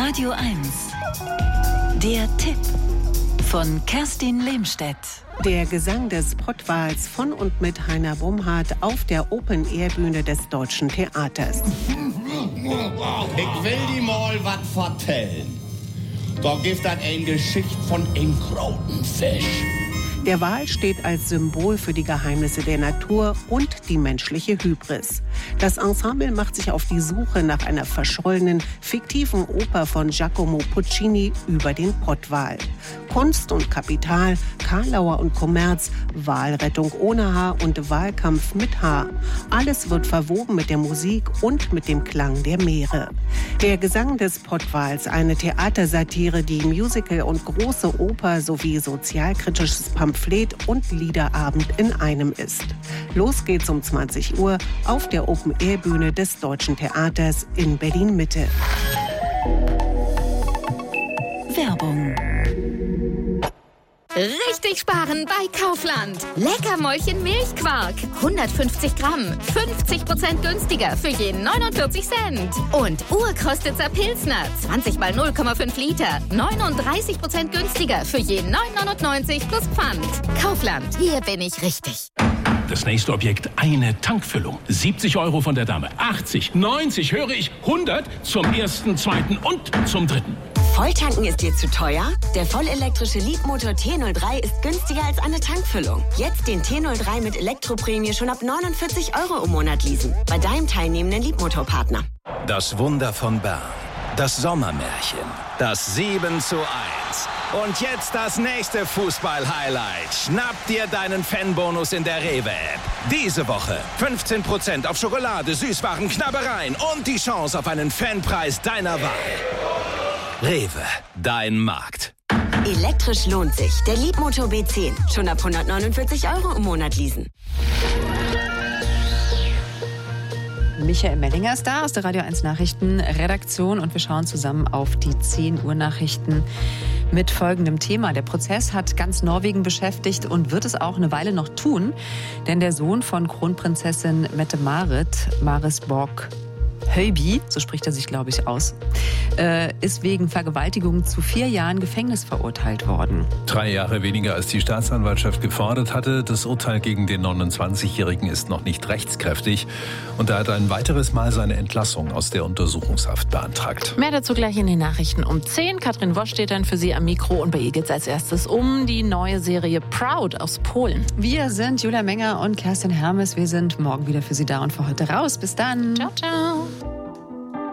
Radio 1. Der Tipp von Kerstin Lehmstedt. Der Gesang des Pottwals von und mit Heiner Bumhardt auf der Open-Air-Bühne des Deutschen Theaters. Ich will dir mal was vertellen. Da gibt es eine Geschichte von einem Krautenfisch. Der Wal steht als Symbol für die Geheimnisse der Natur und die menschliche Hybris. Das Ensemble macht sich auf die Suche nach einer verschollenen, fiktiven Oper von Giacomo Puccini über den Pottwal. Kunst und Kapital, Karlauer und Kommerz, Walrettung ohne Haar und Wahlkampf mit Haar. Alles wird verwoben mit der Musik und mit dem Klang der Meere. Der Gesang des Pottwals, eine Theatersatire, die Musical und große Oper sowie sozialkritisches Pamphlet und Liederabend in einem ist. Los geht's um 20 Uhr auf der Open-Air-Bühne des Deutschen Theaters in Berlin-Mitte. Werbung. Richtig sparen bei Kaufland. Leckermäulchen Milchquark. 150 Gramm. 50% günstiger für jeden 49 Cent. Und Urkrostitzer Pilsner. 20 mal 0,5 Liter. 39% günstiger für jeden 9,99 plus Pfand. Kaufland. Hier bin ich richtig. Das nächste Objekt, eine Tankfüllung. 70 € von der Dame. 80, 90, höre ich, 100 zum ersten, zweiten und zum dritten. Volltanken ist dir zu teuer? Der vollelektrische Leapmotor T03 ist günstiger als eine Tankfüllung. Jetzt den T03 mit Elektroprämie schon ab 49 € im Monat leasen. Bei deinem teilnehmenden Leapmotor-Partner. Das Wunder von Bern. Das Sommermärchen. Das 7:1. Und jetzt das nächste Fußball-Highlight. Schnapp dir deinen Fanbonus in der Rewe-App. Diese Woche 15% auf Schokolade, Süßwaren, Knabbereien und die Chance auf einen Fanpreis deiner Wahl. Rewe, dein Markt. Elektrisch lohnt sich. Der Leapmotor B10. Schon ab 149 € im Monat leasen. Michael Mellinger ist da aus der Radio 1 Nachrichtenredaktion und wir schauen zusammen auf die 10 Uhr Nachrichten mit folgendem Thema. Der Prozess hat ganz Norwegen beschäftigt und wird es auch eine Weile noch tun, denn der Sohn von Kronprinzessin Mette-Marit, Maris Borg Høiby, so spricht er sich, glaube ich, aus, ist wegen Vergewaltigung zu 4 Jahren Gefängnis verurteilt worden. 3 Jahre weniger als die Staatsanwaltschaft gefordert hatte. Das Urteil gegen den 29-Jährigen ist noch nicht rechtskräftig. Und er hat ein weiteres Mal seine Entlassung aus der Untersuchungshaft beantragt. Mehr dazu gleich in den Nachrichten um 10. Katrin Wosch steht dann für Sie am Mikro und bei ihr geht es als erstes um die neue Serie Proud aus Polen. Wir sind Julia Menger und Kerstin Hermes. Wir sind morgen wieder für Sie da und für heute raus. Bis dann. Ciao, ciao.